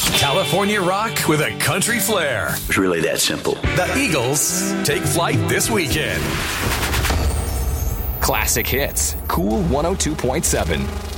California rock with a country flair. It's really that simple. The Eagles take flight this weekend. Classic hits. Cool 102.7.